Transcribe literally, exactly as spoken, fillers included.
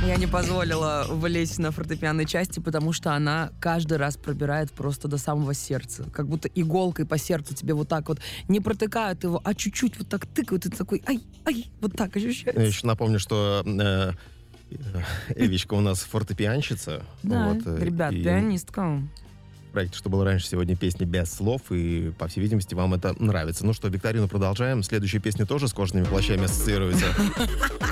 Я не позволила влезть на фортепианной части, потому что она каждый раз пробирает просто до самого сердца. Как будто иголкой по сердцу тебе вот так вот не протыкают его, а чуть-чуть вот так тыкают, и ты такой, ай, ай, вот так ощущается. Я еще напомню, что э, Эвичка у нас фортепианщица. Да, вот, ребят, и пианистка. В проекте «Что было раньше» сегодня песни без слов, и, по всей видимости, вам это нравится. Ну что, викторину продолжаем. Следующая песня тоже с кожаными плащами ассоциируется.